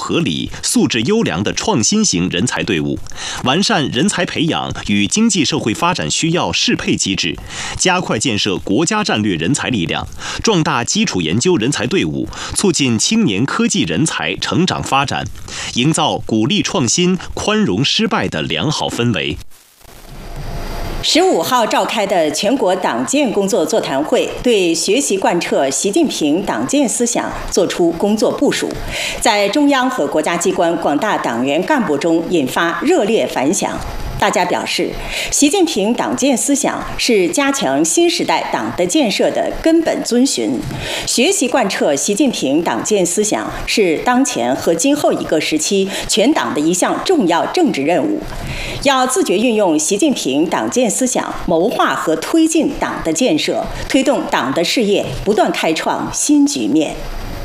合理、素质优良的创新型人才队伍，完善人才培养与经济社会发展需要适配机制，加快建设国家战略人才力量，壮大基础研究人才队伍，促进青年科技人才成长发展，营造鼓励创新、宽容失败的良好氛围。 15号召开的全国党建工作座谈会，对学习贯彻习近平党建思想作出工作部署，在中央和国家机关广大党员干部中引发热烈反响。大家表示，习近平党建思想是加强新时代党的建设的根本遵循，学习贯彻习近平党建思想是当前和今后一个时期全党的一项重要政治任务，要自觉运用习近平党建思想，谋划和推进党的建设，推动党的事业不断开创新局面。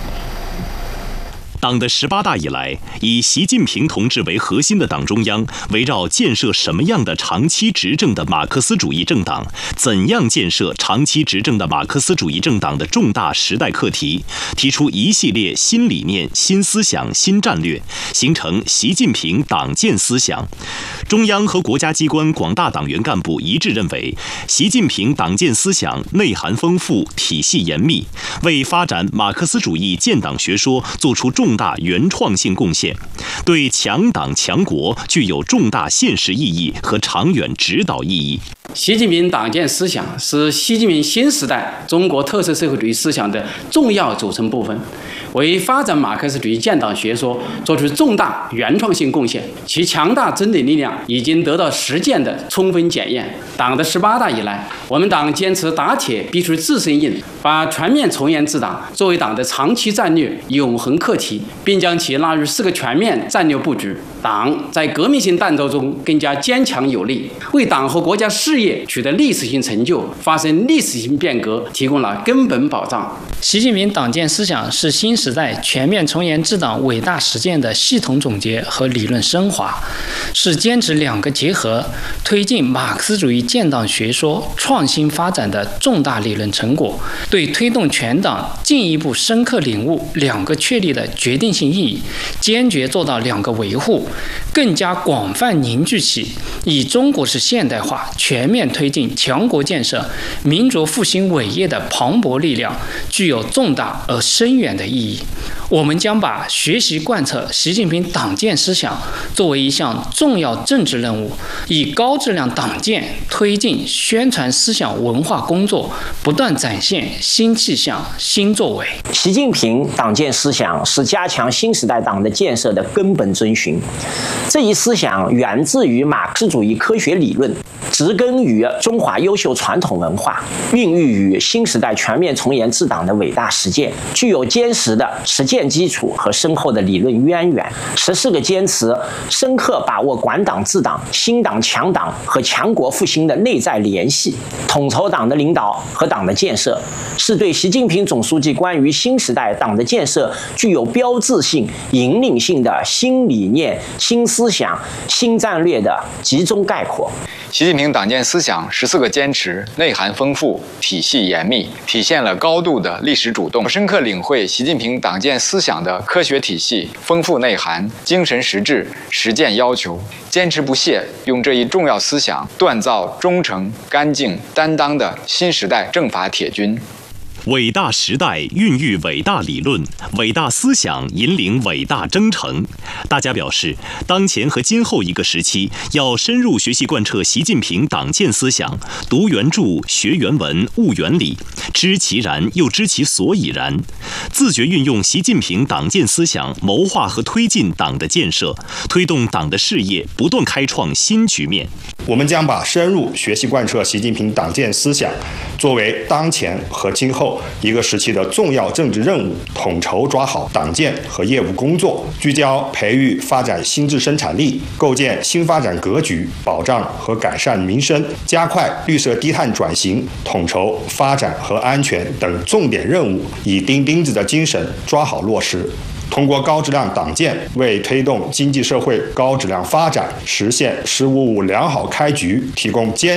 党的18大以来，以习近平同志为核心的党中央，围绕建设什么样的长期执政的马克思主义政党，怎样建设长期执政的马克思主义政党的重大时代课题，提出一系列新理念、新思想、新战略，形成习近平党建思想。中央和国家机关广大党员干部一致认为，习近平党建思想内涵丰富、体系严密，为发展马克思主义建党学说作出重大原创性贡献，对强党强国具有重大现实意义和长远指导意义。 习近平党建思想是习近平新时代中国特色社会主义思想的重要组成部分，为发展马克思主义建党学说做出重大原创性贡献，其强大真理力量已经得到实践的充分检验。党的18大以来，我们党坚持打铁必须自身硬，把全面从严治党作为党的长期战略永恒课题，并将其纳入4个全面战略布局。党在革命性战斗中更加坚强有力，为党和国家事业取得历史性成就、发生历史性变革提供了根本保障。 习近平党建思想是新时代全面从严治党伟大实践的系统总结和理论升华，是坚持2个结合，推进马克思主义建党学说创新发展的重大理论成果，对推动全党进一步深刻领悟2个确立的决定性意义，坚决做到2个维护，更加广泛凝聚起以中国式现代化全面推进强国建设、民族复兴伟业的磅礴力量，具有重大而深远的意义。我们将把学习贯彻习近平党建思想作为一项重要政治任务，以高质量党建推进宣传思想文化工作，不断展现新气象、新作为。 习近平党建思想是加强新时代党的建设的根本遵循。这一思想源自于马克思主义科学理论，植根于中华优秀传统文化，孕育于新时代全面从严治党的伟大实践，具有坚实的实践基础和深厚的理论渊源。14个坚持深刻把握管党治党、新党强党和强国复兴的内在联系，统筹党的领导和党的建设，是对习近平总书记关于新时代党的建设具有标志性、引领性的新理念、新思想、新战略的集中概括。 习近平党建思想14个坚持内涵丰富、体系严密，体现了高度的历史主动，深刻领会习近平党建思想的科学体系、丰富内涵、精神实质、实践要求，坚持不懈，用这一重要思想锻造忠诚、干净、担当的新时代政法铁军。 伟大时代孕育伟大理论，伟大思想引领伟大征程。大家表示，当前和今后一个时期，要深入学习贯彻习近平党建思想，读原著、学原文、悟原理，知其然又知其所以然，自觉运用习近平党建思想，谋划和推进党的建设，推动党的事业不断开创新局面。 我们将把深入学习贯彻习近平党建思想作为当前和今后一个时期的重要政治任务，统筹抓好党建和业务工作，聚焦培育发展新质生产力，构建新发展格局，保障和改善民生，加快绿色低碳转型，统筹发展和安全等重点任务，以钉钉子的精神抓好落实。通过高质量党建，为推动经济社会高质量发展、实现“十五五”良好开局提供坚